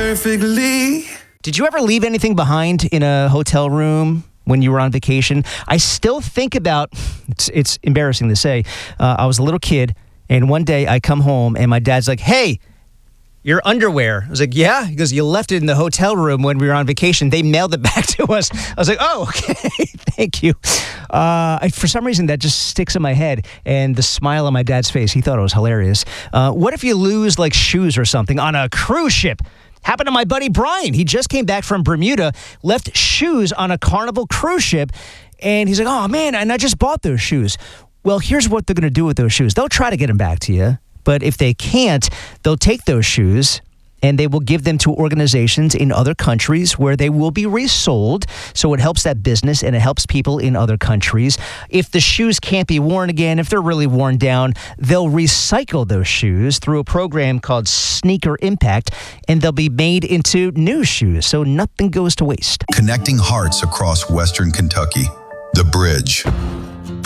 perfectly. Did you ever leave anything behind in a hotel room when you were on vacation? I still think about, it's embarrassing to say, I was a little kid, and one day I come home and my dad's like, hey, your underwear. I was like, yeah? He goes, you left it in the hotel room when we were on vacation. They mailed it back to us. I was like, oh, okay, thank you. For some reason, that just sticks in my head, and the smile on my dad's face, he thought it was hilarious. What if you lose, like, shoes or something on a cruise ship? Happened to my buddy Brian. He just came back from Bermuda, left shoes on a Carnival cruise ship, and he's like, oh, man, and I just bought those shoes. Well, here's what they're going to do with those shoes. They'll try to get them back to you. But if they can't, they'll take those shoes and they will give them to organizations in other countries where they will be resold. So it helps that business and it helps people in other countries. If the shoes can't be worn again, if they're really worn down, they'll recycle those shoes through a program called Sneaker Impact, and they'll be made into new shoes. So nothing goes to waste. Connecting hearts across Western Kentucky. The Bridge.